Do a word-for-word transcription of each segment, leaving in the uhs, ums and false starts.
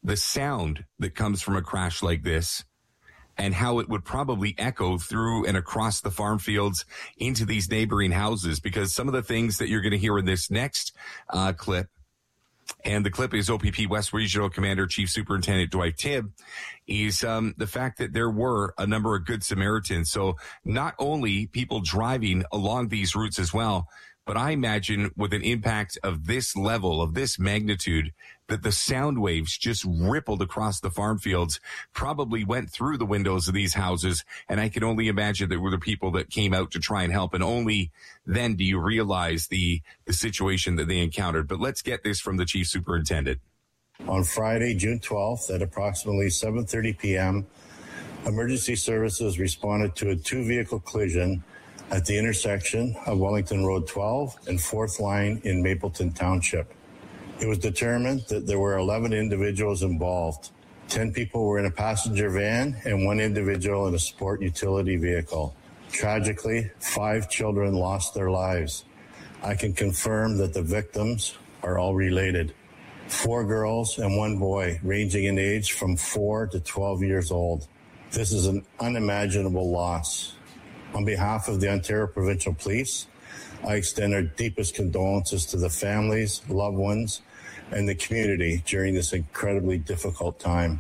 the sound that comes from a crash like this and how it would probably echo through and across the farm fields into these neighboring houses, because some of the things that you're going to hear in this next uh, clip, and the clip is O P P West Regional Commander Chief Superintendent Dwight Tibb, is um, the fact that there were a number of Good Samaritans. So not only people driving along these routes as well, but I imagine with an impact of this level, of this magnitude, that the sound waves just rippled across the farm fields, probably went through the windows of these houses. And I can only imagine there were the people that came out to try and help. And only then do you realize the, the situation that they encountered. But let's get this from the Chief Superintendent. On Friday, June twelfth, at approximately seven thirty p.m., emergency services responded to a two-vehicle collision at the intersection of Wellington Road twelve and fourth Line in Mapleton Township. It was determined that there were eleven individuals involved. ten people were in a passenger van and one individual in a sport utility vehicle. Tragically, five children lost their lives. I can confirm that the victims are all related. Four girls and one boy, ranging in age from four to twelve years old. This is an unimaginable loss. On behalf of the Ontario Provincial Police, I extend our deepest condolences to the families, loved ones, and the community during this incredibly difficult time.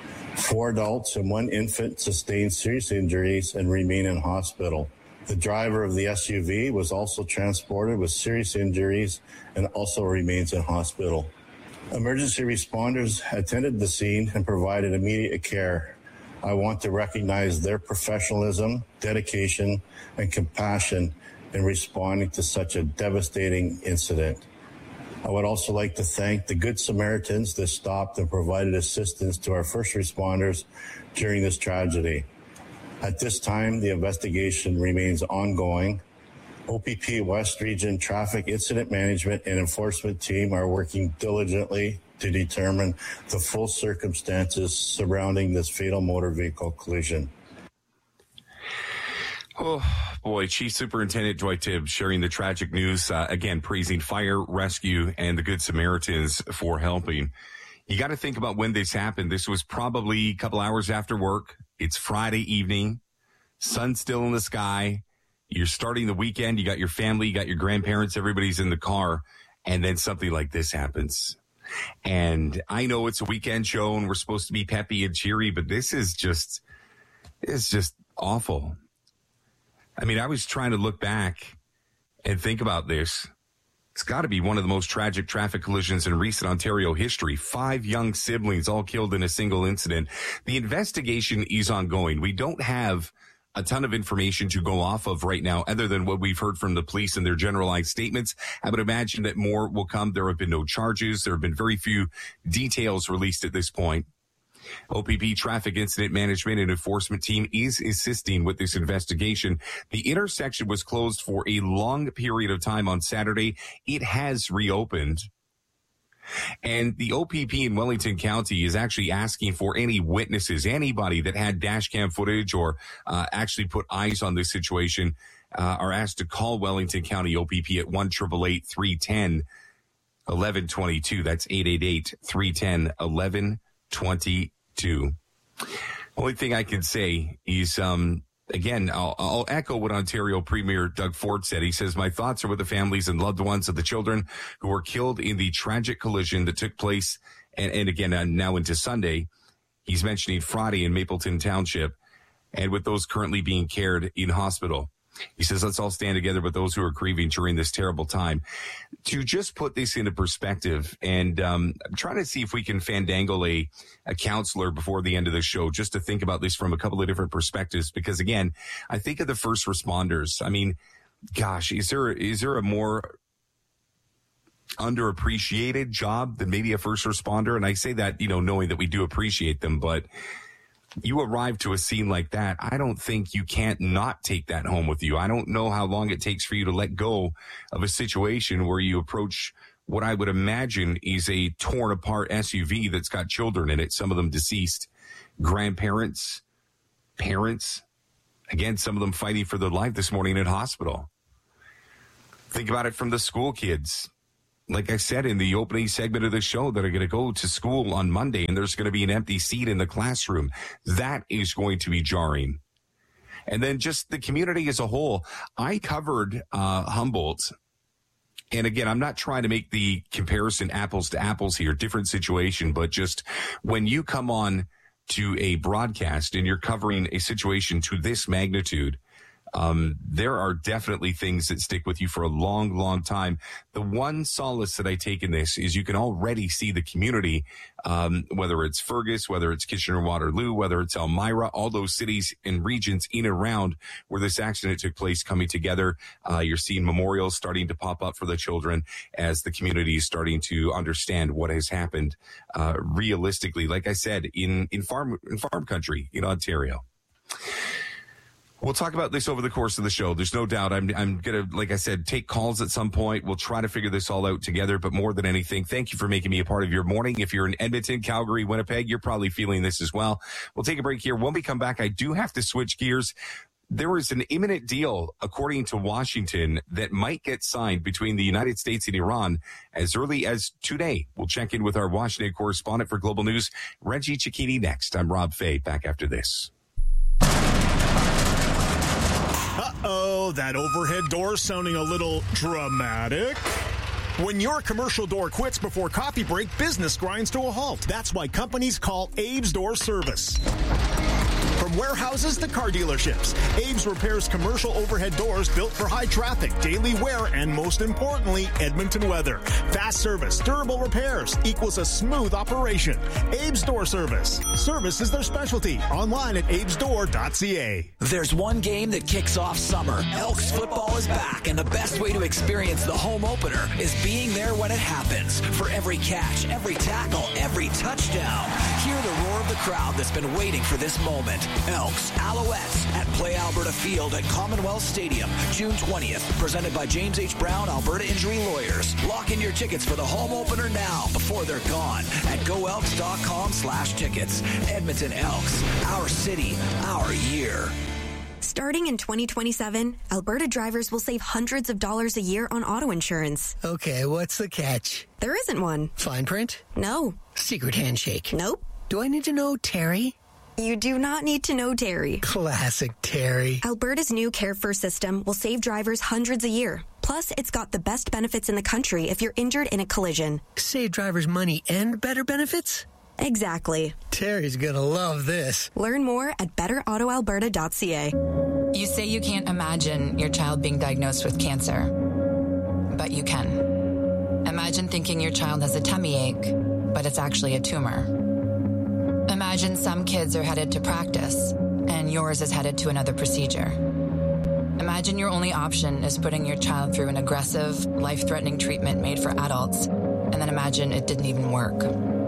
Four adults and one infant sustained serious injuries and remain in hospital. The driver of the S U V was also transported with serious injuries and also remains in hospital. Emergency responders attended the scene and provided immediate care. I want to recognize their professionalism, dedication, and compassion in responding to such a devastating incident. I would also like to thank the Good Samaritans that stopped and provided assistance to our first responders during this tragedy. At this time, the investigation remains ongoing. O P P West Region Traffic Incident Management and Enforcement Team are working diligently to determine the full circumstances surrounding this fatal motor vehicle collision. Oh, boy, Chief Superintendent Dwight Tibb sharing the tragic news, uh, again, praising fire, rescue, and the Good Samaritans for helping. You got to think about when this happened. This was probably a couple hours after work. It's Friday evening, sun still in the sky. You're starting the weekend. You got your family, you got your grandparents, everybody's in the car, and then something like this happens. And I know it's a weekend show and we're supposed to be peppy and cheery, but this is just, it's just awful. I mean, I was trying to look back and think about this. It's got to be one of the most tragic traffic collisions in recent Ontario history. Five young siblings all killed in a single incident. The investigation is ongoing. We don't have a ton of information to go off of right now, other than what we've heard from the police and their generalized statements. I would imagine that more will come. There have been no charges. There have been very few details released at this point. O P P Traffic Incident Management and Enforcement Team is assisting with this investigation. The intersection was closed for a long period of time on Saturday. It has reopened. And the O P P in Wellington County is actually asking for any witnesses, anybody that had dash cam footage or uh, actually put eyes on this situation, uh, are asked to call Wellington County O P P at one eight eight eight, three one zero, eleven twenty-two. That's eight eight eight, three one zero, eleven twenty-two. Only thing I can say is, um, again, I'll, I'll echo what Ontario Premier Doug Ford said. He says, my thoughts are with the families and loved ones of the children who were killed in the tragic collision that took place. And, and again, uh, now into Sunday, he's mentioning Friday in Mapleton Township, and with those currently being cared in hospital. He says, let's all stand together with those who are grieving during this terrible time. To just put this into perspective, and um, I'm trying to see if we can fandangle a, a counselor before the end of the show, just to think about this from a couple of different perspectives. Because, again, I think of the first responders. I mean, gosh, is there is there a more underappreciated job than maybe a first responder? And I say that, you know, knowing that we do appreciate them, but you arrive to a scene like that, I don't think you can't not take that home with you. I don't know how long it takes for you to let go of a situation where you approach what I would imagine is a torn apart S U V that's got children in it, some of them deceased, grandparents, parents, again, some of them fighting for their life this morning at hospital. Think about it from the school kids. like I said in the opening segment of the show, that are going to go to school on Monday and there's going to be an empty seat in the classroom. That is going to be jarring. And then just the community as a whole. I covered uh, Humboldt. And again, I'm not trying to make the comparison apples to apples here, different situation, but just when you come on to a broadcast and you're covering a situation to this magnitude, Um, there are definitely things that stick with you for a long, long time. The one solace that I take in this is you can already see the community, um, whether it's Fergus, whether it's Kitchener-Waterloo, whether it's Elmira, all those cities and regions in and around where this accident took place coming together. Uh, you're seeing memorials starting to pop up for the children as the community is starting to understand what has happened, uh, realistically, like I said, in, in farm, in farm country in Ontario. We'll talk about this over the course of the show. There's no doubt. I'm, I'm going to, like I said, take calls at some point. We'll try to figure this all out together. But more than anything, thank you for making me a part of your morning. If you're in Edmonton, Calgary, Winnipeg, you're probably feeling this as well. We'll take a break here. When we come back, I do have to switch gears. There is an imminent deal, according to Washington, that might get signed between the United States and Iran as early as today. We'll check in with our Washington correspondent for Global News, Reggie Cicchini, next. I'm Rob Fay, back after this. Uh-oh, that overhead door sounding a little dramatic. When your commercial door quits before coffee break, business grinds to a halt. That's why companies call Abe's Door Service. From warehouses to car dealerships, Abe's repairs commercial overhead doors built for high traffic, daily wear, and most importantly, Edmonton weather. Fast service, durable repairs equals a smooth operation. Abe's Door Service. Service is their specialty. Online at abes door dot c a. There's one game that kicks off summer. Elks football is back, and the best way to experience the home opener is being there when it happens. For every catch, every tackle, every touchdown. Hear the roar of the crowd that's been waiting for this moment. Elks, Alouettes at Play Alberta Field at Commonwealth Stadium, June twentieth. Presented by James H. Brown, Alberta Injury Lawyers. Lock in your tickets for the home opener now before they're gone at go elks dot com slash tickets. Edmonton Elks, our city, our year. Starting in twenty twenty-seven, Alberta drivers will save hundreds of dollars a year on auto insurance. Okay, what's the catch? There isn't one. Fine print? No. Secret handshake? Nope. Do I need to know Terry? You do not need to know Terry. Classic Terry. Alberta's new Care First system will save drivers hundreds a year. Plus, it's got the best benefits in the country if you're injured in a collision. Save drivers money and better benefits? Exactly. Terry's gonna love this. Learn more at better auto alberta dot c a. You say you can't imagine your child being diagnosed with cancer, but you can. Imagine thinking your child has a tummy ache, but it's actually a tumor. Imagine some kids are headed to practice, and yours is headed to another procedure. Imagine your only option is putting your child through an aggressive, life-threatening treatment made for adults, and then imagine it didn't even work.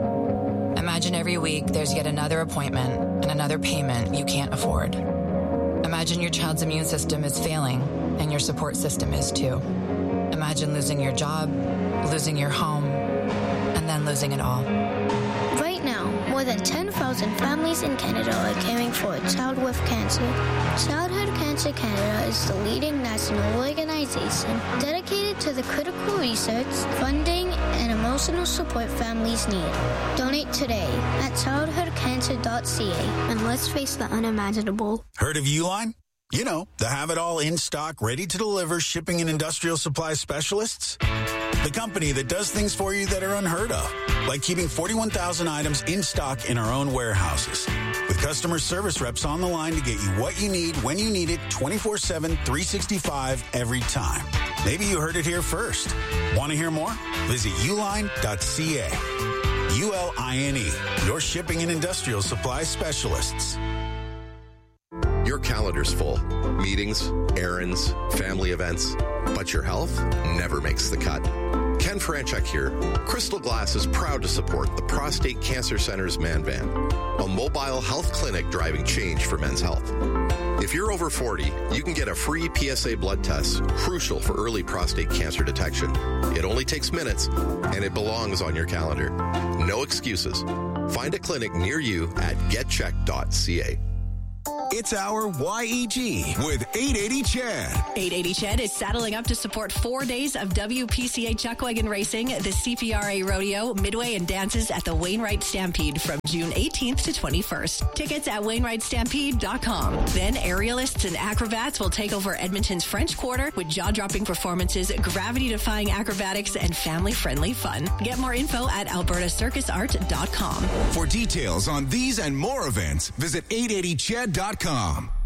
Imagine every week there's yet another appointment and another payment you can't afford. Imagine your child's immune system is failing, and your support system is too. Imagine losing your job, losing your home, and then losing it all. Right now, more than ten thousand families in Canada are caring for a child with cancer. Childhood Cancer Canada is the leading national organization dedicated to the critical research, funding, and emotional support families need. Donate today at childhood cancer dot c a and let's face the unimaginable. Heard of Uline? You know, the have-it-all in stock, ready to deliver shipping and industrial supply specialists. The company that does things for you that are unheard of, like keeping forty-one thousand items in stock in our own warehouses. With customer service reps on the line to get you what you need, when you need it, twenty-four seven, three sixty-five, every time. Maybe you heard it here first. Want to hear more? Visit uline dot c a. U L I N E, your shipping and industrial supply specialists. Your calendar's full. Meetings, errands, family events. But your health never makes the cut. Ken Franchuk here. Crystal Glass is proud to support the Prostate Cancer Center's Man Van, a mobile health clinic driving change for men's health. If you're over forty, you can get a free P S A blood test, crucial for early prostate cancer detection. It only takes minutes, and it belongs on your calendar. No excuses. Find a clinic near you at get check dot c a. It's our Y E G with eight eighty C H E D. eight eighty C H E D is saddling up to support four days of W P C A Chuckwagon Racing, the C P R A Rodeo, Midway, and dances at the Wainwright Stampede from June eighteenth to twenty-first. Tickets at wainwright stampede dot com. Then aerialists and acrobats will take over Edmonton's French Quarter with jaw-dropping performances, gravity-defying acrobatics, and family-friendly fun. Get more info at alberta circus art dot com. For details on these and more events, visit eight eighty C H E D dot com.